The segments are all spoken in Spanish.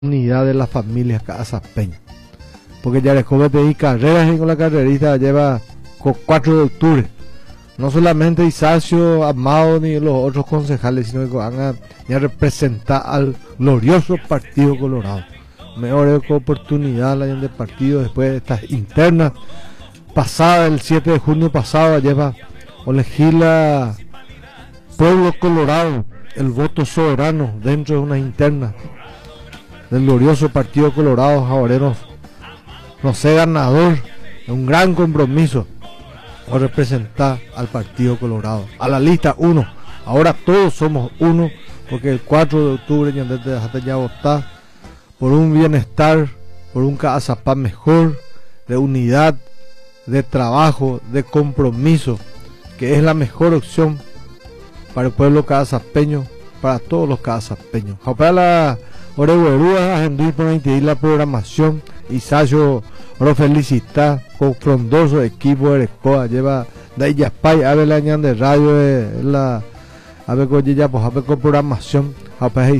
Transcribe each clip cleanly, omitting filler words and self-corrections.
unidad de las familias casapeñas. Porque Yaresco y carreras y con la carrerista lleva 4 de octubre. No solamente Isacio, Amado ni los otros concejales, sino que van a representar al glorioso Partido Colorado. Mejor oportunidad la del partido después de estas internas. Pasada el 7 de junio pasado, lleva o legisla Pueblo Colorado el voto soberano dentro de una interna del glorioso Partido Colorado. Jaboreros no sé, ganador de un gran compromiso o representar al Partido Colorado, a la lista 1. Ahora todos somos uno, porque el 4 de octubre ya votar por un bienestar, por un Caazapá mejor, de unidad, de trabajo, de compromiso, que es la mejor opción para el pueblo cazapeño, para todos los cazapeños. Para la Oreguerúa, agendí por la programación, Isacio lo felicita con frondoso equipo de Erescoa, lleva de Iyapay, a ver la ñan de radio, la a ver con ella, pues a ver con programación, a ver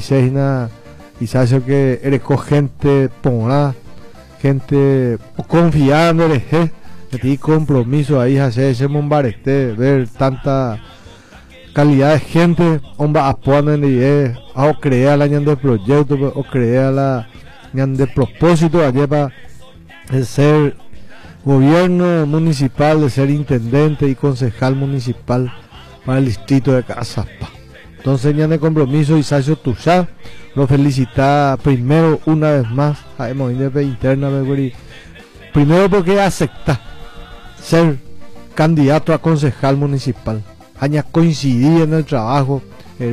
Isacio que Eresco gente ponga, gente confiando en el y compromiso ahí, hacer ese mombarete, ver tanta calidad de gente, hombre, apoyan en o crear la ñan de proyecto, o crear la ñan de propósito, allá para el ser gobierno municipal, de ser intendente y concejal municipal para el distrito de Caazapá. Entonces ñan de compromiso, Isacio Tuchá, lo felicita primero una vez más a Movimiento Interna, primero porque acepta ser candidato a concejal municipal, aña coincidí en el trabajo,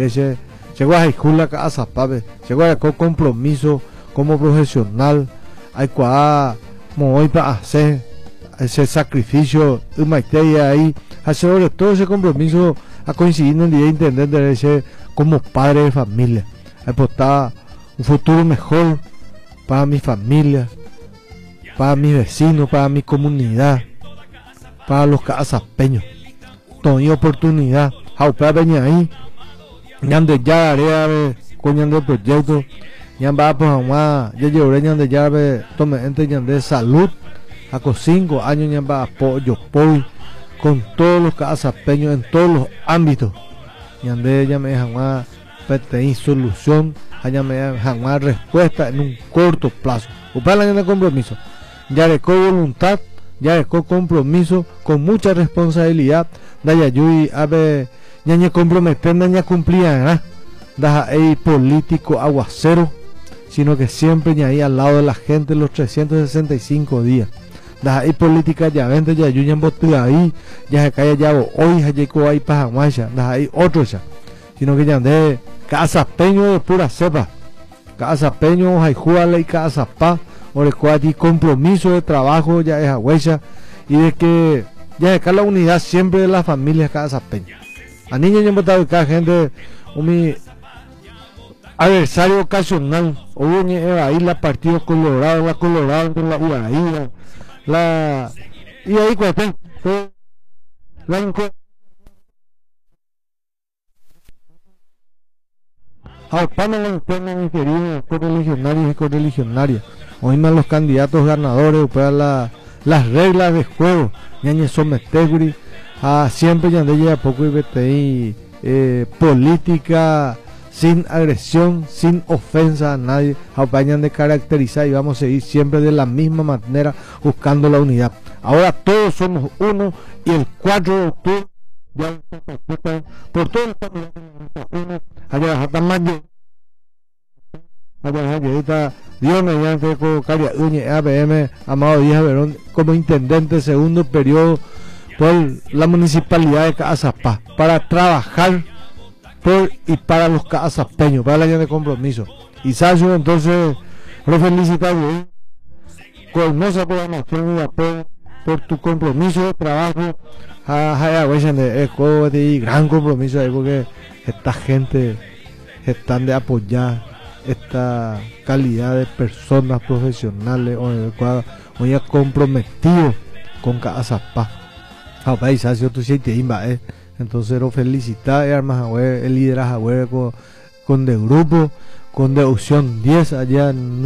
llegó a Jula Caazapá, llegó a compromiso como profesional, hay cuá hoy para hacer ese sacrificio y ahí hacer sobre todo ese compromiso a coincidir en el día de intendente ese como padre de familia, apostar un futuro mejor para mi familia, para mis vecinos, para mi comunidad, para los cazapeños. Toda oportunidad para venir ahí ñande ya área coñando proyecto ya va pues ya llevaré ñande ya tome entre ñande salud a con 5 años ya va apoyo con todos los cazapeños en todos los ámbitos ñande ya me dejan tener solución, ya me dejan respuesta en un corto plazo. Para el compromiso ya de voluntad, ya de compromiso con mucha responsabilidad, Dayayui ave ñaña comprometer ñaña cumplía da político aguacero, sino que siempre ñaí al lado de la gente los 365 días. Da política ya vente ya yuñan botea ahí, ya se cae ya hoy ya llegó ahí para Guacha, da ahí otro ya, sino que ya de cazapeño de pura cepa, cazapeño hay jugarle y Caazapá, o de compromiso de trabajo ya es agüecha y de que ya acá la unidad siempre de las familias cazapeñas. A niños ya votado cada gente mi adversario ocasional o ahí la Partido Colorado, la Colorado con la Ugaída, la y ahí cuando la mis queridos correligionarios y correligionarias, oímos los candidatos ganadores para las reglas de juego, ñañe someteguri, siempre ya de poco y BTI, política sin agresión, sin ofensa a nadie, apañan de caracterizar y vamos a seguir siempre de la misma manera buscando la unidad. Ahora todos somos uno y el 4 de octubre ya por todos los candidatos allá hasta mayo Dios mediante con Caria Uñe ABM Amado Díaz Verón como intendente segundo periodo por la municipalidad de Caazapá para trabajar por y para los cazapeños, para el año de compromiso. Isacio entonces lo felicitamos con hermosa programación y apoyo por tu compromiso de trabajo y gran compromiso ahí, porque esta gente están de apoyar esta calidad de personas profesionales hoy comprometidos con Caazapá. Isacio tu siete entonces lo felicita armas el liderazgo con de grupo con deducción 10 allá en